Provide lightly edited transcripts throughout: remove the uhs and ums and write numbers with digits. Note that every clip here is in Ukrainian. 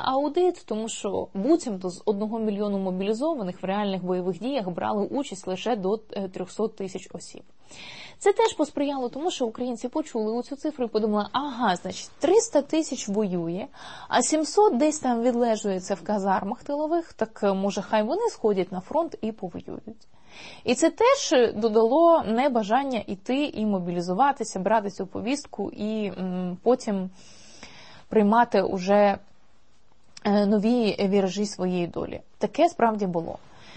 аудит, тому що буцімто з 1 мільйону мобілізованих в реальних бойових діях брали участь лише до 300 тисяч осіб. Це теж посприяло тому, що українці почули оцю цифру і подумали, ага, значить, 300 тисяч воює, а 700 десь там відлежується в казармах тилових, так може хай вони сходять на фронт і повоюють. І це теж додало небажання йти і мобілізуватися, брати цю повістку і потім приймати уже нові віражі своєї долі. Таке справді було.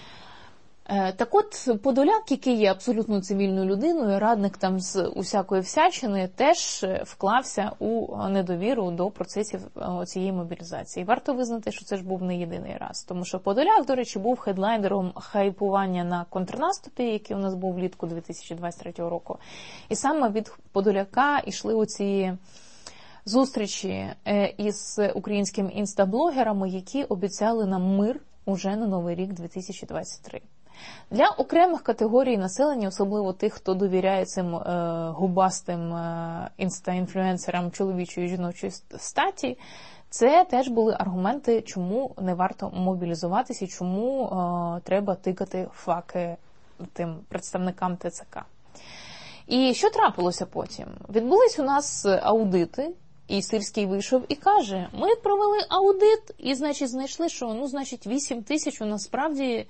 Так от, Подоляк, який є абсолютно цивільною людиною, радник там з усякої всячини, теж вклався у недовіру до процесів цієї мобілізації. Варто визнати, що це ж був не єдиний раз. Тому що Подоляк, до речі, був хедлайнером хайпування на контрнаступі, який у нас був влітку 2023 року. І саме від Подоляка йшли оці зустрічі із українськими інстаблогерами, які обіцяли нам мир уже на Новий рік 2023. Для окремих категорій населення, особливо тих, хто довіряє цим губастим інста-інфлюенсерам чоловічої і жіночої статі, це теж були аргументи, чому не варто мобілізуватися і чому треба тикати факи тим представникам ТЦК. І що трапилося потім? Відбулись у нас аудити, і Сирський вийшов і каже, ми провели аудит, і, значить, знайшли, що, 8 тисяч у нас справді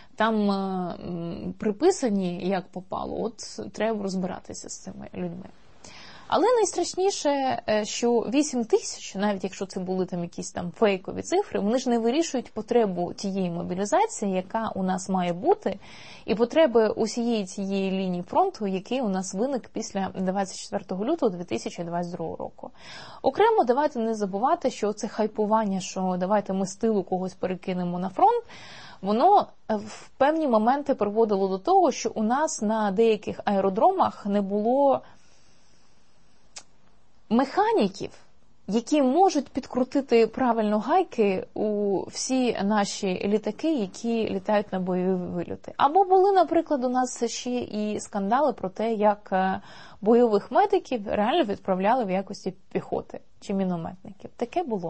там приписані, як попало. От треба розбиратися з цими людьми. Але найстрашніше, що 8 тисяч, навіть якщо це були там якісь там фейкові цифри, вони ж не вирішують потребу тієї мобілізації, яка у нас має бути, і потреби усієї цієї лінії фронту, який у нас виник після 24 лютого 2022 року. Окремо, давайте не забувати, що це хайпування, що давайте ми з тилу когось перекинемо на фронт, воно в певні моменти приводило до того, що у нас на деяких аеродромах не було механіків, які можуть підкрутити правильно гайки у всі наші літаки, які літають на бойові вильоти. Або були, наприклад, у нас ще і скандали про те, як бойових медиків реально відправляли в якості піхоти чи мінометників. Таке було.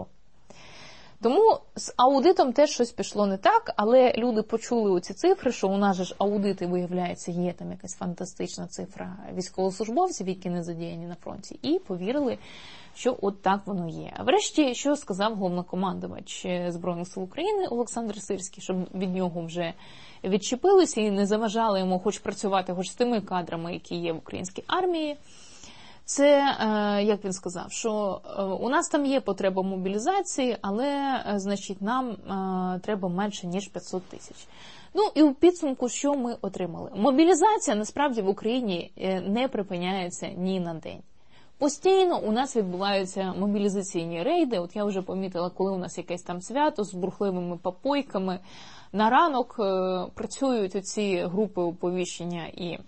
Тому з аудитом теж щось пішло не так, але люди почули оці цифри, що у нас же ж аудити, виявляється, є там якась фантастична цифра військовослужбовців, які не задіяні на фронті, і повірили, що от так воно є. А врешті, що сказав головнокомандувач Збройних сил України Олександр Сирський, щоб від нього вже відчепилися і не заважали йому хоч працювати хоч з тими кадрами, які є в українській армії. Це, як він сказав, що у нас там є потреба мобілізації, але, значить, нам треба менше, ніж 500 тисяч. І у підсумку, що ми отримали? Мобілізація, насправді, в Україні не припиняється ні на день. Постійно у нас відбуваються мобілізаційні рейди. От я вже помітила, коли у нас якесь там свято з бурхливими попойками. На ранок працюють оці групи оповіщення і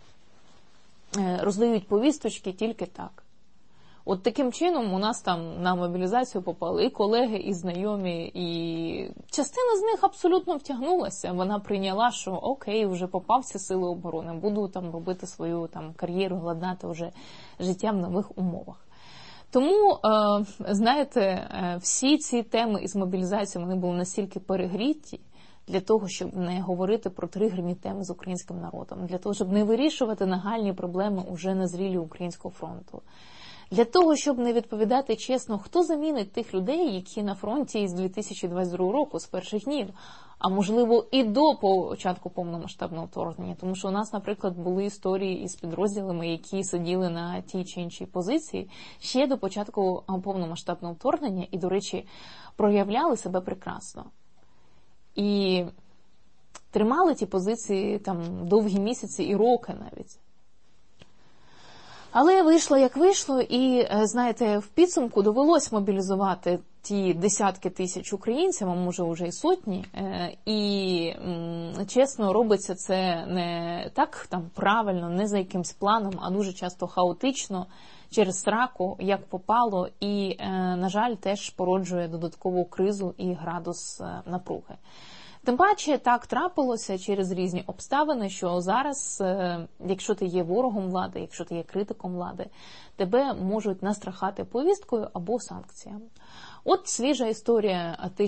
роздають повісточки тільки так. От таким чином у нас там на мобілізацію попали і колеги, і знайомі, і частина з них абсолютно втягнулася. Вона прийняла, що окей, вже попався сили оборони, буду там робити свою там кар'єру, ладнати вже життя в нових умовах. Тому, знаєте, всі ці теми із мобілізацією, вони були настільки перегріті, для того, щоб не говорити про тригерні теми з українським народом, для того, щоб не вирішувати нагальні проблеми уже на зрілі українського фронту, для того, щоб не відповідати чесно, хто замінить тих людей, які на фронті з 2022 року, з перших днів, а можливо і до початку повномасштабного вторгнення, тому що у нас, наприклад, були історії із підрозділами, які сиділи на тій чи іншій позиції ще до початку повномасштабного вторгнення і, до речі, проявляли себе прекрасно. І тримали ті позиції там довгі місяці і роки навіть. Але вийшло як вийшло, і, знаєте, в підсумку довелось мобілізувати ті десятки тисяч українців, а може вже і сотні, і, чесно, робиться це не так там правильно, не за якимсь планом, а дуже часто хаотично, через сраку, як попало, і, на жаль, теж породжує додаткову кризу і градус напруги. Тим паче так трапилося через різні обставини, що зараз, якщо ти є ворогом влади, якщо ти є критиком влади, тебе можуть настрахати повісткою або санкціями. От свіжа історія